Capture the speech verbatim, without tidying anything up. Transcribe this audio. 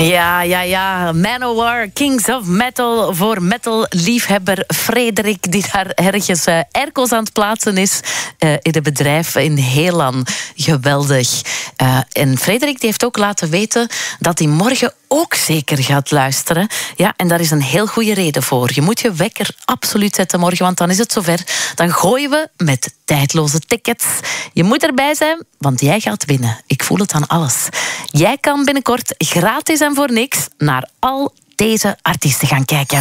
Ja, ja, ja. Manowar, Kings of Metal voor metal-liefhebber Frederik, die daar ergens uh, airco's aan het plaatsen is uh, in het bedrijf in Heelan. Geweldig. Uh, en Frederik die heeft ook laten weten dat hij morgen ook zeker gaat luisteren. Ja, en daar is een heel goede reden voor. Je moet je wekker absoluut zetten morgen, want dan is het zover. Dan gooien we met tijdloze tickets. Je moet erbij zijn, want jij gaat winnen. Ik voel het aan alles. Jij kan binnenkort gratis en voor niks naar al deze artiesten gaan kijken.